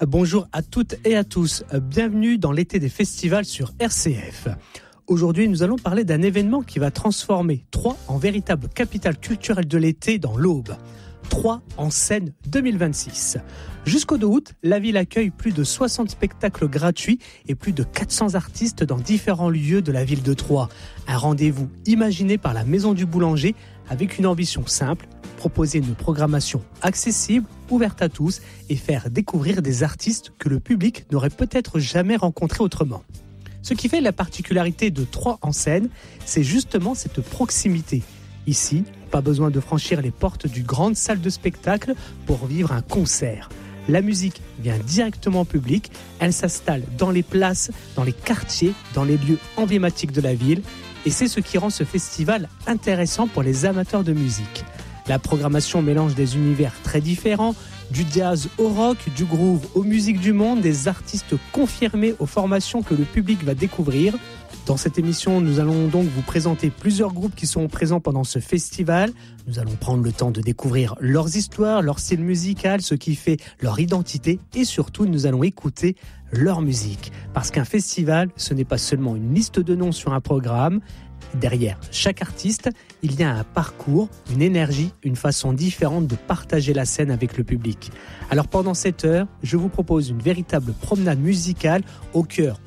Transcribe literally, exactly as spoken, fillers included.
Bonjour à toutes et à tous, bienvenue dans l'été des festivals sur R C F. Aujourd'hui, nous allons parler d'un événement qui va transformer Troyes en véritable capitale culturelle de l'été dans l'Aube. Troyes en scène deux mille vingt-six. Jusqu'au deux août, la ville accueille plus de soixante spectacles gratuits et plus de quatre cents artistes dans différents lieux de la ville de Troyes. Un rendez-vous imaginé par la Maison du Boulanger avec une ambition simple, proposer une programmation accessible, ouverte à tous et faire découvrir des artistes que le public n'aurait peut-être jamais rencontrés autrement. Ce qui fait la particularité de Troyes en scène, c'est justement cette proximité. Ici, pas besoin de franchir les portes d'une grande salle de spectacle pour vivre un concert. La musique vient directement au public, elle s'installe dans les places, dans les quartiers, dans les lieux emblématiques de la ville, et c'est ce qui rend ce festival intéressant pour les amateurs de musique. La programmation mélange des univers très différents, du jazz au rock, du groove aux musiques du monde, des artistes confirmés aux formations que le public va découvrir. Dans cette émission, nous allons donc vous présenter plusieurs groupes qui seront présents pendant ce festival. Nous allons prendre le temps de découvrir leurs histoires, leur style musical, ce qui fait leur identité et surtout, nous allons écouter leur musique. Parce qu'un festival, ce n'est pas seulement une liste de noms sur un programme. Derrière chaque artiste, il y a un parcours, une énergie, une façon différente de partager la scène avec le public. Alors pendant cette heure, je vous propose une véritable promenade musicale au cœur